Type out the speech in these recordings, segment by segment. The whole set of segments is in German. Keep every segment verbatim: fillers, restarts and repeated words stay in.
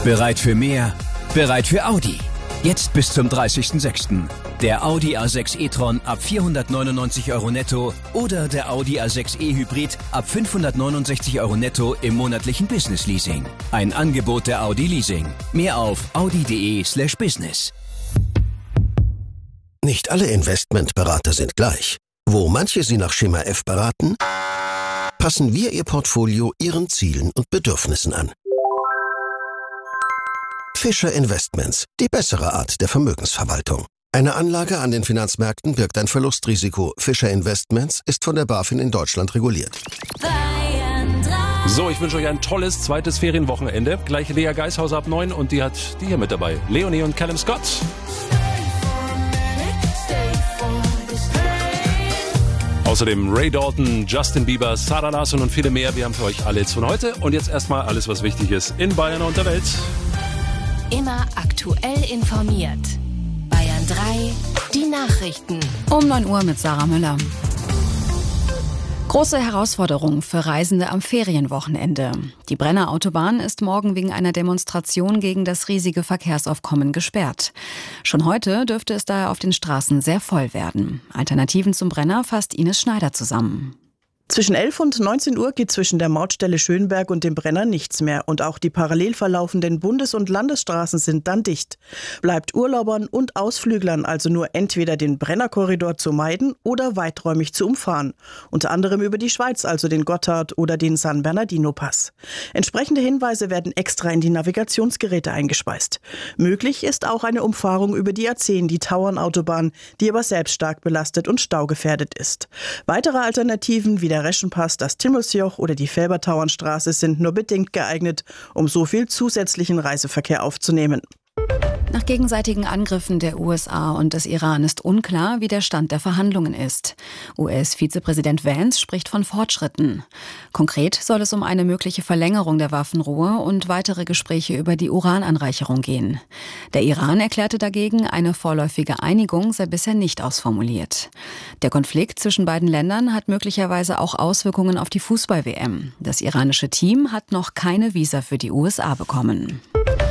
Bereit für mehr? Bereit für Audi. Jetzt bis zum dreißigsten sechsten Der Audi A sechs e-tron ab vierhundertneunundneunzig Euro netto oder der Audi A sechs e-Hybrid ab fünfhundertneunundsechzig Euro netto im monatlichen Business-Leasing. Ein Angebot der Audi Leasing. Mehr auf audi.de slash business. Nicht alle Investmentberater sind gleich. Wo manche Sie nach Schema F beraten, passen wir Ihr Portfolio Ihren Zielen und Bedürfnissen an. Fischer Investments, die bessere Art der Vermögensverwaltung. Eine Anlage an den Finanzmärkten birgt ein Verlustrisiko. Fischer Investments ist von der BaFin in Deutschland reguliert. So, ich wünsche euch ein tolles zweites Ferienwochenende. Gleich Lea Geishauser ab neun und die hat die hier mit dabei. Leonie und Callum Scott. Außerdem Ray Dalton, Justin Bieber, Sarah Larsson und viele mehr. Wir haben für euch alle von heute. Und jetzt erstmal alles, was wichtig ist in Bayern und der Welt. Immer aktuell informiert. Bayern drei, die Nachrichten. Um neun Uhr mit Sarah Müller. Große Herausforderung für Reisende am Ferienwochenende. Die Brenner Autobahn ist morgen wegen einer Demonstration gegen das riesige Verkehrsaufkommen gesperrt. Schon heute dürfte es daher auf den Straßen sehr voll werden. Alternativen zum Brenner fasst Ines Schneider zusammen. Zwischen elf und neunzehn Uhr geht zwischen der Mautstelle Schönberg und dem Brenner nichts mehr und auch die parallel verlaufenden Bundes- und Landesstraßen sind dann dicht. Bleibt Urlaubern und Ausflüglern also nur entweder den Brennerkorridor zu meiden oder weiträumig zu umfahren. Unter anderem über die Schweiz, also den Gotthard oder den San Bernardino-Pass. Entsprechende Hinweise werden extra in die Navigationsgeräte eingespeist. Möglich ist auch eine Umfahrung über die A zehn, die Tauernautobahn, die aber selbst stark belastet und staugefährdet ist. Weitere Alternativen wie der Der Reschenpass, das Timmelsjoch oder die Felbertauernstraße sind nur bedingt geeignet, um so viel zusätzlichen Reiseverkehr aufzunehmen. Nach gegenseitigen Angriffen der U S A und des Iran ist unklar, wie der Stand der Verhandlungen ist. U S-Vizepräsident Vance spricht von Fortschritten. Konkret soll es um eine mögliche Verlängerung der Waffenruhe und weitere Gespräche über die Urananreicherung gehen. Der Iran erklärte dagegen, eine vorläufige Einigung sei bisher nicht ausformuliert. Der Konflikt zwischen beiden Ländern hat möglicherweise auch Auswirkungen auf die Fußball-W M. Das iranische Team hat noch keine Visa für die U S A bekommen.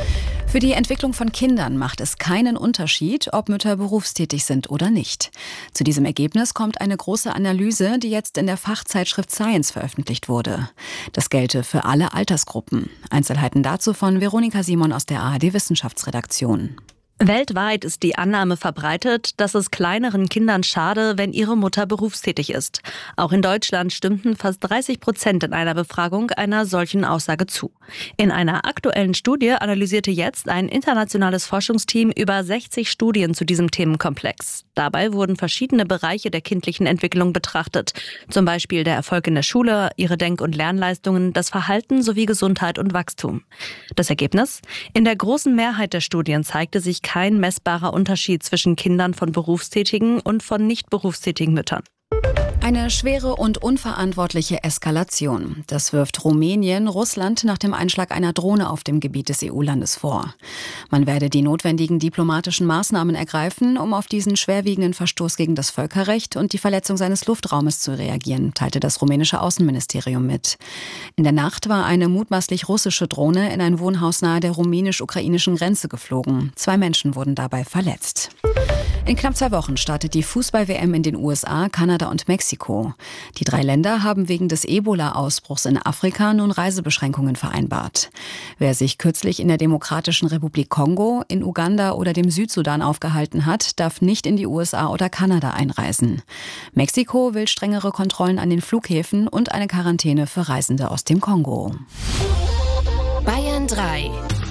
Für die Entwicklung von Kindern macht es keinen Unterschied, ob Mütter berufstätig sind oder nicht. Zu diesem Ergebnis kommt eine große Analyse, die jetzt in der Fachzeitschrift Science veröffentlicht wurde. Das gelte für alle Altersgruppen. Einzelheiten dazu von Veronika Simon aus der A R D-Wissenschaftsredaktion. Weltweit ist die Annahme verbreitet, dass es kleineren Kindern schade, wenn ihre Mutter berufstätig ist. Auch in Deutschland stimmten fast dreißig Prozent in einer Befragung einer solchen Aussage zu. In einer aktuellen Studie analysierte jetzt ein internationales Forschungsteam über sechzig Studien zu diesem Themenkomplex. Dabei wurden verschiedene Bereiche der kindlichen Entwicklung betrachtet. Zum Beispiel der Erfolg in der Schule, ihre Denk- und Lernleistungen, das Verhalten sowie Gesundheit und Wachstum. Das Ergebnis? In der großen Mehrheit der Studien zeigte sich kein messbarer Unterschied zwischen Kindern von berufstätigen und von nicht berufstätigen Müttern. Eine schwere und unverantwortliche Eskalation. Das wirft Rumänien Russland nach dem Einschlag einer Drohne auf dem Gebiet des E U-Landes vor. Man werde die notwendigen diplomatischen Maßnahmen ergreifen, um auf diesen schwerwiegenden Verstoß gegen das Völkerrecht und die Verletzung seines Luftraumes zu reagieren, teilte das rumänische Außenministerium mit. In der Nacht war eine mutmaßlich russische Drohne in ein Wohnhaus nahe der rumänisch-ukrainischen Grenze geflogen. Zwei Menschen wurden dabei verletzt. In knapp zwei Wochen startet die Fußball-W M in den U S A, Kanada und Mexiko. Die drei Länder haben wegen des Ebola-Ausbruchs in Afrika nun Reisebeschränkungen vereinbart. Wer sich kürzlich in der Demokratischen Republik Kongo, in Uganda oder dem Südsudan aufgehalten hat, darf nicht in die U S A oder Kanada einreisen. Mexiko will strengere Kontrollen an den Flughäfen und eine Quarantäne für Reisende aus dem Kongo. Bayern drei